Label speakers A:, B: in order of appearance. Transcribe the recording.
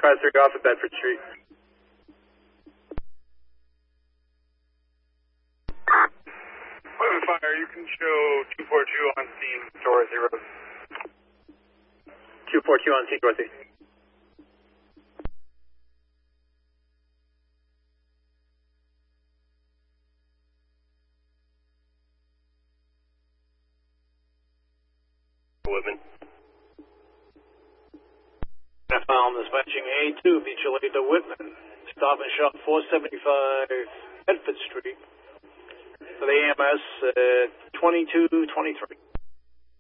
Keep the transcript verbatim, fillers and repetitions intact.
A: five three off of Bedford Street.
B: Weapon fire, you can show two four two on scene, Dorothy Road.
A: two four two on scene, Dorothy.
C: Whitman.
D: Found dispatching A two, mutually to Whitman. Stop and shop four seventy-five Bedford Street for the A M S uh, twenty-two twenty-three.